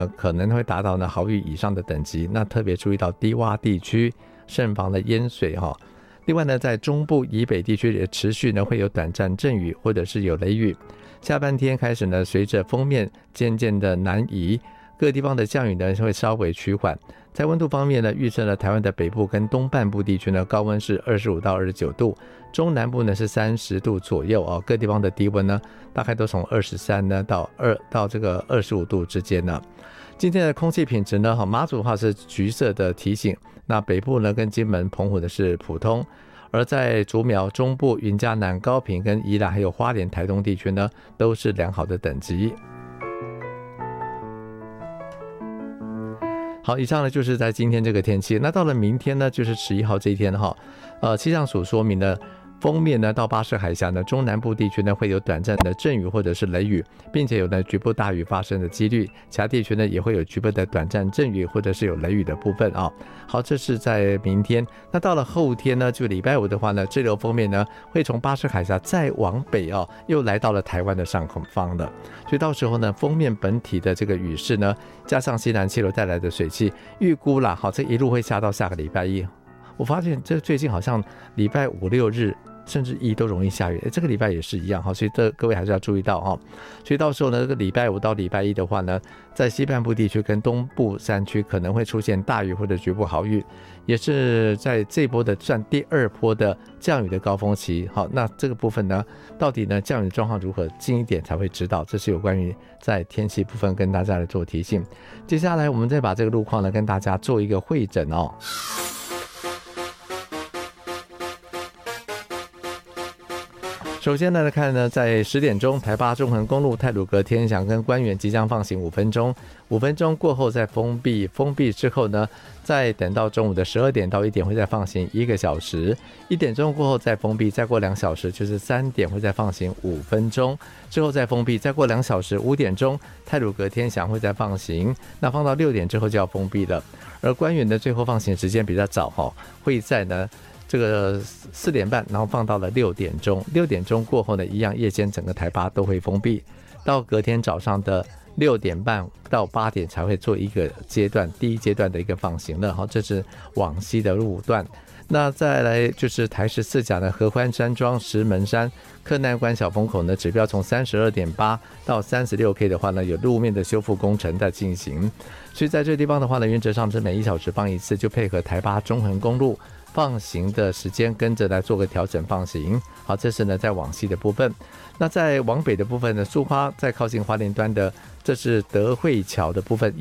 可能会达到呢豪雨以上的等级，那特别注意到低洼地区慎防的淹水哈。另外呢，在中部以北地区也持续呢会有短暂阵雨或者是有雷雨。下半天开始呢，随着锋面渐渐的南移，各个地方的降雨呢会稍微趋缓。在温度方面呢，预测了台湾的北部跟东半部地区呢，高温是25到29度，中南部呢是30度左右哦。各地方的低温呢，大概都从23呢到这个25度之间呢。今天的空气品质呢，马祖的话是橘色的提醒，那北部呢跟金门、澎湖的是普通，而在竹苗、中部、云嘉南、高屏跟宜兰还有花莲、台东地区呢，都是良好的等级。好，以上呢就是在今天这个天气。那到了明天呢，就是11号这一天哈，气象署说明呢，锋面呢到巴士海峡呢，中南部地区呢会有短暂的阵雨或者是雷雨，并且有呢局部大雨发生的几率，其他地区呢也会有局部的短暂阵雨或者是有雷雨的部分啊。好，这是在明天。那到了后天呢，就礼拜五的话呢，这流锋面呢会从巴士海峡再往北啊，又来到了台湾的上空方的，所以到时候呢，锋面本体的这个雨势呢，加上西南气流带来的水汽，预估啦，好，这一路会下到下个礼拜一。我发现这最近好像礼拜5、6日甚至1都容易下雨，这个礼拜也是一样，所以各位还是要注意到哈。所以到时候呢，这个礼拜5到礼拜1的话呢，在西半部地区跟东部山区可能会出现大雨或者局部豪雨，也是在这一波的算第2波的降雨的高峰期。好，那这个部分呢，到底呢降雨状况如何，近一点才会知道。这是有关于在天气部分跟大家来做提醒。接下来我们再把这个路况呢跟大家做一个汇整哦。首先呢，来看呢，在10点钟，台八中横公路太鲁阁天祥跟官园即将放行5分钟，5分钟过后再封闭，封闭之后呢，再等到中午的12点到1点会再放行1个小时，1点钟过后再封闭，再过2小时就是3点会再放行5分钟，之后再封闭，再过2小时5点钟太鲁阁天祥会再放行，那放到6点之后就要封闭了。而官园的最后放行时间比较早哈，会在呢这个4点半，然后放到了6点钟，6点钟过后呢，一样夜间整个台八都会封闭，到隔天早上的6点半到8点才会做一个阶段，第一阶段的一个放行了。好，这是往西的路段。那再来就是台14甲的合欢山庄、石门山、克难关小风口呢，指标从32.8到36K 的话呢，有路面的修复工程在进行，所以在这个地方的话呢，原则上是每1小时放一次，就配合台八中横公路放行的时间跟着来做个调整放行。好，这是呢在往西的部分。那在往北的部分呢，苏花在靠近花莲端的，这是德惠桥的部分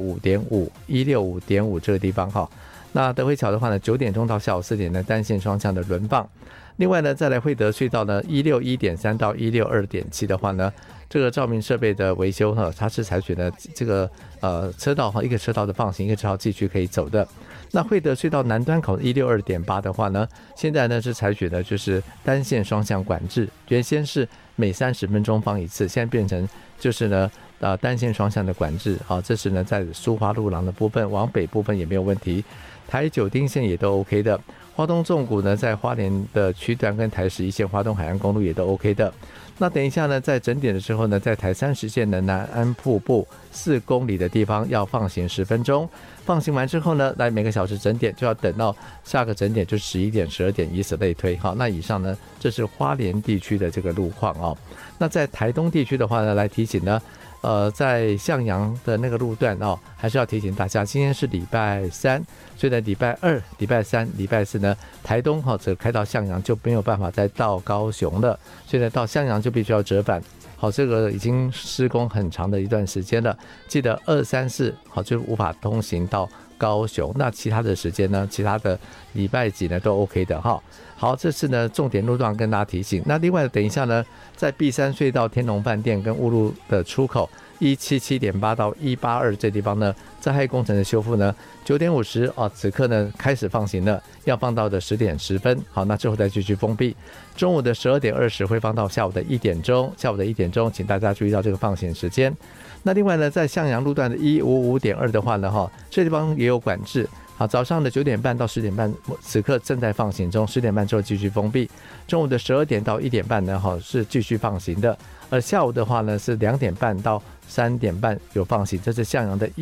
165.5 这个地方哈。那德惠桥的话呢，9点钟到下午4点呢单线双向的轮放。另外呢，再来惠德隧道呢161.3到162.7的话呢，这个照明设备的维修哈，它是采取了这个车道哈，一个车道的放行，一个车道继续可以走的。那惠德隧道南端口162.8的话呢，现在呢是采取的就是单线双向管制，原先是每30分钟放一次，现在变成就是呢单线双向的管制。好，这是呢在苏花路廊的部分，往北部分也没有问题，台9丁线也都 OK 的。花东纵谷呢，在花莲的区段跟台11线花东海岸公路也都 OK 的。那等一下呢，在整点的时候呢，在台30线的南安瀑布4公里的地方要放行10分钟，放行完之后呢，来每个小时整点就要等到下个整点就11点、12点，以此类推。好，那以上呢，这是花莲地区的这个路况哦。那在台东地区的话呢，来提醒呢，在向阳的那个路段哦，还是要提醒大家，今天是礼拜3，所以呢，礼拜2、礼拜3、礼拜4呢，台东只开到向阳就没有办法再到高雄了，所以呢，到向阳就必须要折返。好，这个已经施工很长的一段时间了，记得2、3、4好就无法通行到高雄，那其他的时间呢，其他的礼拜几呢都 OK 的哈。好，这次呢重点路段跟大家提醒。那另外等一下呢，在碧山隧道天龙饭店跟雾路的出口177.8到182这地方呢，灾害工程的修复呢，9点50此刻呢开始放行了，要放到的10点10分。好，那之后再继续封闭。中午的12点20会放到下午的1点钟，下午的1点钟，请大家注意到这个放行时间。那另外呢，在向阳路段的155.2的话呢，这地方也有管制。好，早上的9点半到10点半，此刻正在放行中，10点半之后继续封闭。中午的12点到1点半呢，是继续放行的。而下午的话呢，是2点半到3点半有放行，这是向阳的